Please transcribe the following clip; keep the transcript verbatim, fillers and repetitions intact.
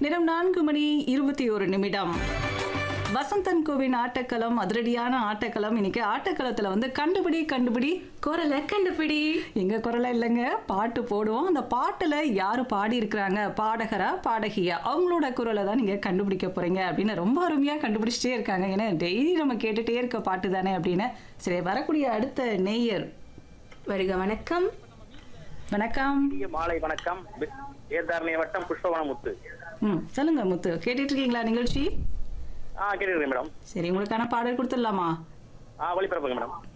நேரம் நான்கு மணி இருபத்தி ஒரு நிமிடம். வசந்தன் கோவின் ஆட்டக்களம், அதிரடியான ஆட்டக்களம். இன்னைக்கு ஆட்டக்களத்துல வந்து கண்டுபிடி கண்டுபிடி குரலை கண்டுபிடி. எங்க குரலை இல்லைங்க, பாட்டு போடுவோம். அந்த பாட்டுல யாரு பாடி இருக்கிறாங்க, பாடகரா பாடகியா, அவங்களோட குரலை தான் நீங்க கண்டுபிடிக்க போறீங்க அப்படின்னு ரொம்ப அருமையா கண்டுபிடிச்சிட்டே இருக்காங்க. ஏன்னா டெய்லி நம்ம கேட்டுட்டே இருக்க பாட்டு தானே அப்படின்னு. சரி, வரக்கூடிய அடுத்த நேயர் வருக. வணக்கம். வணக்கம். மாலை வணக்கம். ஏர்தாரணிய வட்டம் புஷ்பவனமுத்து. ம் சொல்லுங்க முத்து, கேட்டுட்டு இருக்கீங்களா நிகழ்ச்சி? ஆ கேட்டுக்கிறேன் மேடம். சரி, உங்களுக்கான பாடல் கொடுத்துடலாமா? ஆ ஒளிபரப்புங்க மேடம்.